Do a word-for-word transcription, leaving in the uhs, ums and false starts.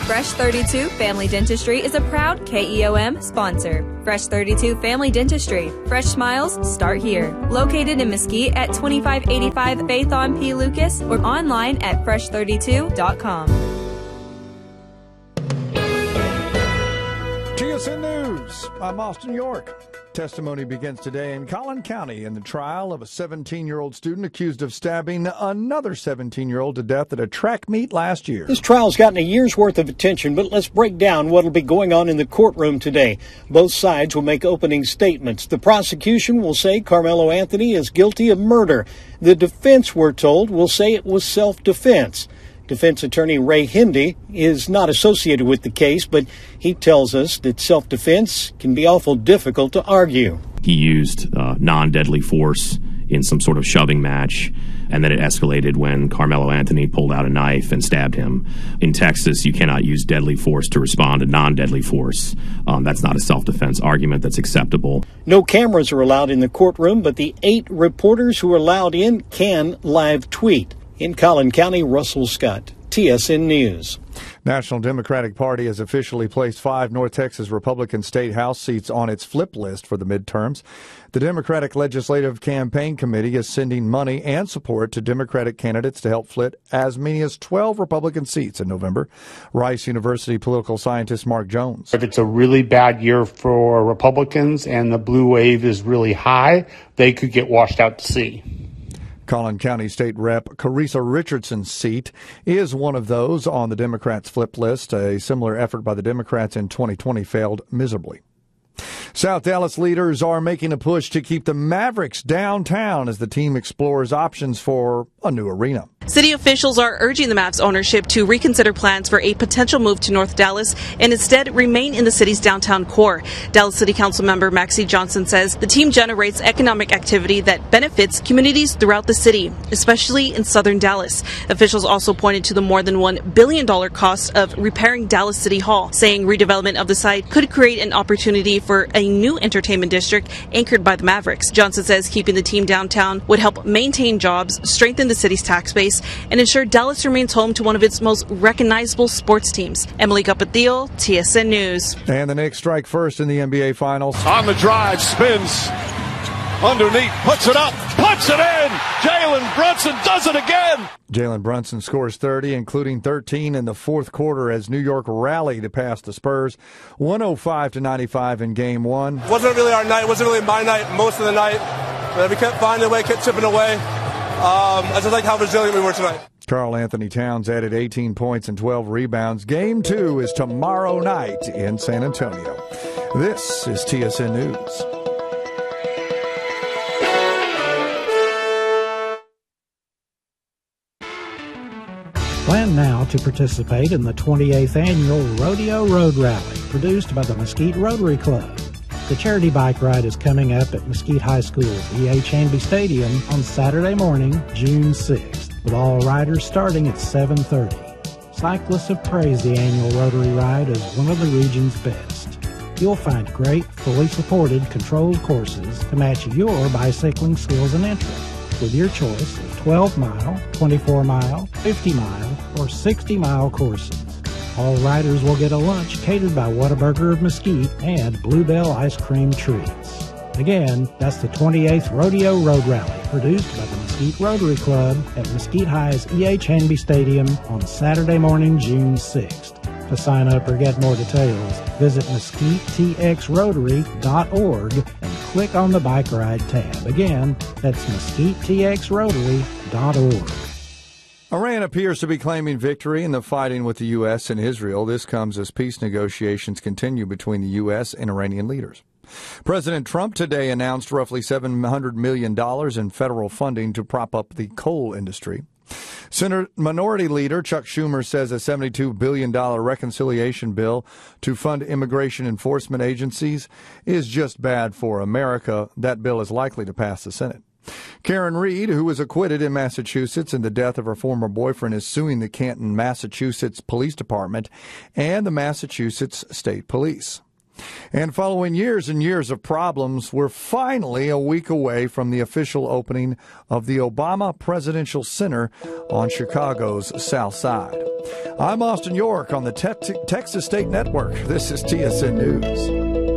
Fresh thirty-two Family Dentistry is a proud K E O M sponsor. Fresh thirty-two Family Dentistry. Fresh smiles start here. Located in Mesquite at twenty-five eighty-five Faithon P. Lucas or online at fresh thirty-two dot com. T S N News. I'm Austin York. Testimony begins today in Collin County in the trial of a seventeen-year-old student accused of stabbing another seventeen-year-old to death at a track meet last year. This trial's gotten a year's worth of attention, but let's break down what'll be going on in the courtroom today. Both sides will make opening statements. The prosecution will say Carmelo Anthony is guilty of murder. The defense, we're told, will say it was self-defense. Defense attorney Ray Hindy is not associated with the case, but he tells us that self-defense can be awful difficult to argue. He used uh, non-deadly force in some sort of shoving match, and then it escalated when Carmelo Anthony pulled out a knife and stabbed him. In Texas, you cannot use deadly force to respond to non-deadly force. Um, that's not a self-defense argument that's acceptable. No cameras are allowed in the courtroom, but the eight reporters who are allowed in can live tweet. In Collin County, Russell Scott, T S N News. National Democratic Party has officially placed five North Texas Republican state House seats on its flip list for the midterms. The Democratic Legislative Campaign Committee is sending money and support to Democratic candidates to help flip as many as twelve Republican seats in November. Rice University political scientist Mark Jones. If it's a really bad year for Republicans and the blue wave is really high, they could get washed out to sea. Collin County State Rep Carissa Richardson's seat is one of those on the Democrats' flip list. A similar effort by the Democrats in twenty twenty failed miserably. South Dallas leaders are making a push to keep the Mavericks downtown as the team explores options for a new arena. City officials are urging the Mavs ownership to reconsider plans for a potential move to North Dallas and instead remain in the city's downtown core. Dallas City Council member Maxie Johnson says the team generates economic activity that benefits communities throughout the city, especially in southern Dallas. Officials also pointed to the more than one billion dollars cost of repairing Dallas City Hall, saying redevelopment of the site could create an opportunity for a new entertainment district anchored by the Mavericks. Johnson says keeping the team downtown would help maintain jobs, strengthen the city's tax base, and ensure Dallas remains home to one of its most recognizable sports teams. Emily Gupathiel, T S N News. And the Knicks strike first in the N B A Finals. On the drive, spins underneath, puts it up, puts it in. Jalen Brunson does it again. Jalen Brunson scores thirty, including thirteen in the fourth quarter as New York rallied to pass the Spurs. one oh five to ninety-five in game one. Wasn't really our night, wasn't really my night most of the night. But we kept finding a way, kept chipping away. Um, I just like how resilient we were tonight. Karl Anthony Towns added eighteen points and twelve rebounds. Game two is tomorrow night in San Antonio. This is T S N News. Plan now to participate in the twenty-eighth Annual Rodeo Road Rally, produced by the Mesquite Rotary Club. The charity bike ride is coming up at Mesquite High School's E H. Hanby Stadium on Saturday morning, June sixth, with all riders starting at seven thirty. Cyclists have praised the annual Rotary Ride as one of the region's best. You'll find great, fully supported, controlled courses to match your bicycling skills and interests, with your choice of twelve mile, twenty-four mile, fifty mile, or sixty mile courses. All riders will get a lunch catered by Whataburger of Mesquite and Bluebell Ice Cream Treats. Again, that's the twenty-eighth Rodeo Road Rally, produced by the Mesquite Rotary Club at Mesquite High's E H. Hanby Stadium on Saturday morning, June sixth. To sign up or get more details, visit mesquite t x rotary dot org and click on the Bike Ride tab. Again, that's mesquite t x rotary dot org. Iran appears to be claiming victory in the fighting with the U S and Israel. This comes as peace negotiations continue between the U S and Iranian leaders. President Trump today announced roughly seven hundred million dollars in federal funding to prop up the coal industry. Senate Minority Leader Chuck Schumer says a seventy-two billion dollars reconciliation bill to fund immigration enforcement agencies is just bad for America. That bill is likely to pass the Senate. Karen Reed, who was acquitted in Massachusetts in the death of her former boyfriend, is suing the Canton, Massachusetts Police Department and the Massachusetts State Police. And following years and years of problems, we're finally a week away from the official opening of the Obama Presidential Center on Chicago's South Side. I'm Austin York on the Te- Texas State Network. This is T S N News.